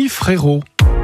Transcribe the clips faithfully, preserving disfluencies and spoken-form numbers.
Amélie Frérot.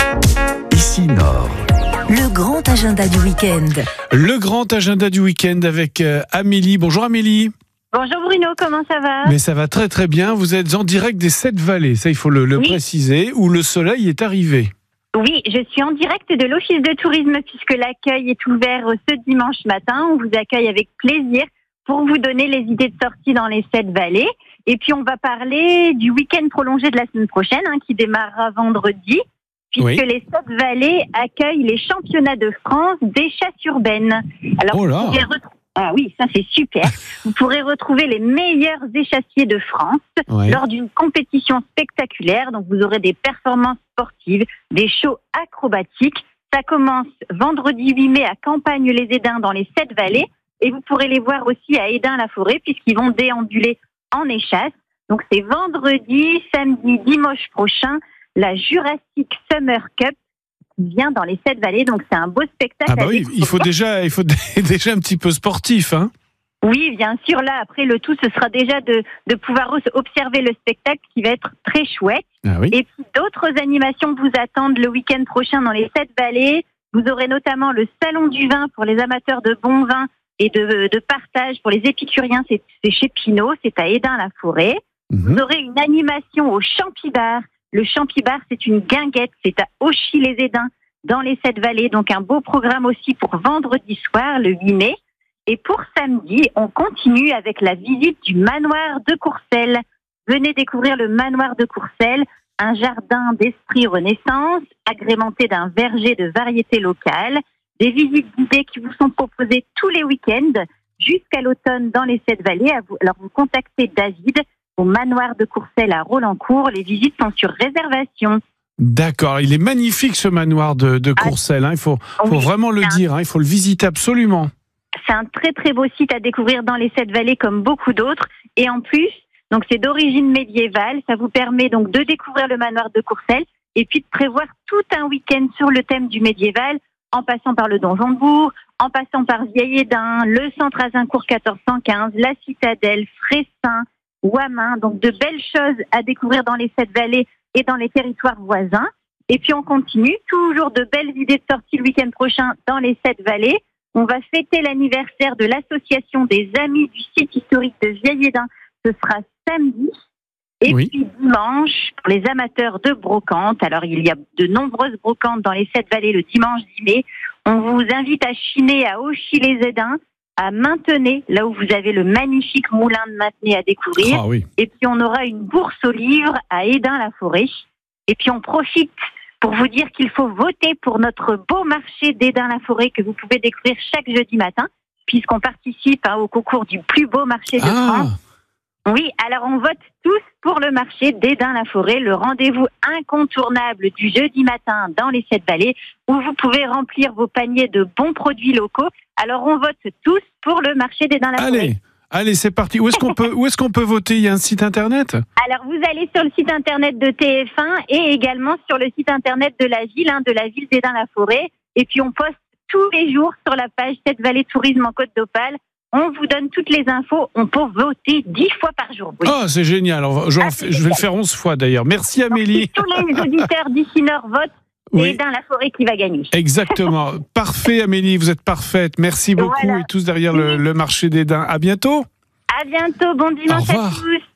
Ici Nord. Le grand agenda du week-end. Le grand agenda du week-end avec euh, Amélie. Bonjour Amélie. Bonjour Bruno, comment ça va? Mais ça va très très bien. Vous êtes en direct des Sept Vallées, ça il faut le, le oui. préciser, où le soleil est arrivé. Oui, je suis en direct de l'Office de tourisme puisque l'accueil est ouvert ce dimanche matin. On vous accueille avec plaisir pour vous donner les idées de sortie dans les Sept Vallées. Et puis on va parler du week-end prolongé de la semaine prochaine hein, qui démarrera vendredi. Puisque oui. les Sept Vallées accueillent les championnats de France des chasses urbaines. Alors, oh là. vous pourrez retrouver... Ah oui, ça c'est super. Vous pourrez retrouver les meilleurs échassiers de France ouais. lors d'une compétition spectaculaire. Donc vous aurez des performances sportives, des shows acrobatiques. Ça commence vendredi huit mai à Campagne-les-Édins dans les Sept Vallées. Et vous pourrez les voir aussi à Édins-la-Forêt puisqu'ils vont déambuler en échasse. Donc c'est vendredi, samedi, dimanche prochain. La Jurassic Summer Cup vient dans les Sept Vallées, donc c'est un beau spectacle. Ah bah oui, il faut déjà, il faut déjà un petit peu sportif, hein. Oui, bien sûr. Là, après le tout, ce sera déjà de de pouvoir observer le spectacle qui va être très chouette. Ah oui. Et puis d'autres animations vous attendent le week-end prochain dans les Sept Vallées. Vous aurez notamment le salon du vin pour les amateurs de bon vin et de de partage pour les épicuriens. C'est, c'est chez Pinot, c'est à Édins-la-Forêt. Mmh. Vous aurez une animation au Champi-Bar. Le Champi-Bar, c'est une guinguette, c'est à Auchy-les-Édins, dans les Sept Vallées. Donc un beau programme aussi pour vendredi soir, le huit mai. Et pour samedi, on continue avec la visite du manoir de Courcelles. Venez découvrir le manoir de Courcelles, un jardin d'esprit Renaissance, agrémenté d'un verger de variétés locales. Des visites guidées qui vous sont proposées tous les week-ends jusqu'à l'automne dans les Sept Vallées. Alors vous contactez David au manoir de Courcelles à Rolancourt. Les visites sont sur réservation. D'accord, il est magnifique ce manoir de, de Courcelles. Hein. Il faut, faut oui, vraiment le dire, hein. Il faut le visiter absolument. C'est un très très beau site à découvrir dans les Sept Vallées comme beaucoup d'autres. Et en plus, donc c'est d'origine médiévale. Ça vous permet donc de découvrir le manoir de Courcelles et puis de prévoir tout un week-end sur le thème du médiéval, en passant par le donjon de Bourg, en passant par Vieil-Édin, le centre Azincourt quatorze cent quinze, la citadelle, Fressin, Ouamin, donc de belles choses à découvrir dans les Sept Vallées et dans les territoires voisins. Et puis on continue, toujours de belles idées de sortie le week-end prochain dans les Sept Vallées. On va fêter l'anniversaire de l'association des Amis du site historique de Vieil-Édin. Ce sera samedi. Et oui. puis dimanche, pour les amateurs de brocante, alors il y a de nombreuses brocantes dans les Sept Vallées le dimanche dix mai. On vous invite à chiner à Auchy-les-Édins, à Maintenay, là où vous avez le magnifique moulin de Maintenay à découvrir. Ah oui. Et puis on aura une bourse aux livres à Édins-la-Forêt. Et puis on profite pour vous dire qu'il faut voter pour notre beau marché d'Édins-la-Forêt que vous pouvez découvrir chaque jeudi matin, puisqu'on participe hein, au concours du plus beau marché de ah. France. Oui, alors on vote tous pour le marché d'Édins-la-Forêt, le rendez-vous incontournable du jeudi matin dans les Sept Vallées, où vous pouvez remplir vos paniers de bons produits locaux. Alors on vote tous pour le marché d'Édins-la-Forêt. Allez, allez, c'est parti. Où est-ce qu'on peut, où est-ce qu'on peut voter? Il y a un site internet? Alors vous allez sur le site internet de T F un et également sur le site internet de la ville, hein, de la ville d'Édins-la-Forêt. Et puis on poste tous les jours sur la page Sept Vallées Tourisme en Côte d'Opale. On vous donne toutes les infos. On peut voter dix fois par jour. Oui. Oh, c'est génial. Alors, je, ah, c'est je vais le faire onze fois d'ailleurs. Merci Amélie. Donc, tous les auditeurs d'ici Nord votent. C'est oui. Édins-la-Forêt qui va gagner. Exactement. Parfait Amélie, vous êtes parfaite. Merci beaucoup voilà. Et tous derrière le, le marché d'Édins. À bientôt. À bientôt. Bon dimanche à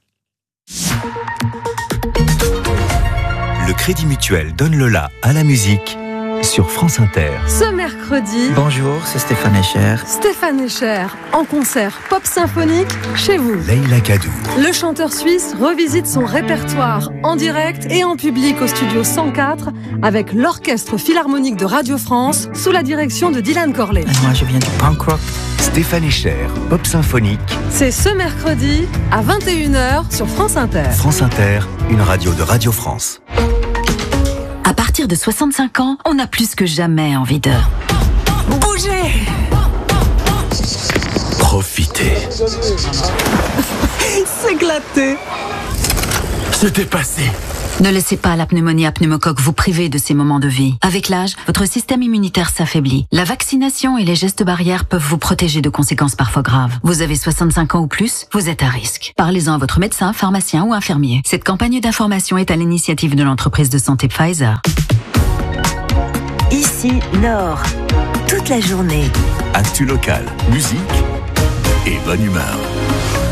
tous. Le Crédit Mutuel donne le la à la musique sur France Inter. Ce mercredi... Bonjour, c'est Stéphane Echer. Stéphane Echer, en concert pop symphonique chez vous. Leïla Kadou. Le chanteur suisse revisite son répertoire en direct et en public au studio cent quatre avec l'Orchestre Philharmonique de Radio France sous la direction de Dylan Corley. Moi, je viens du punk rock. Stéphane Echer, pop symphonique. C'est ce mercredi à vingt et une heures sur France Inter. France Inter, une radio de Radio France. À partir de soixante-cinq ans, on a plus que jamais envie de bouger, profiter, s'éclater, se dépasser, Ne laissez pas la pneumonie à pneumocoque vous priver de ces moments de vie. Avec l'âge, votre système immunitaire s'affaiblit. La vaccination et les gestes barrières peuvent vous protéger de conséquences parfois graves. Vous avez soixante-cinq ans ou plus, vous êtes à risque. Parlez-en à votre médecin, pharmacien ou infirmier. Cette campagne d'information est à l'initiative de l'entreprise de santé Pfizer. Ici, Nord. Toute la journée. Actu local, musique et bonne humeur.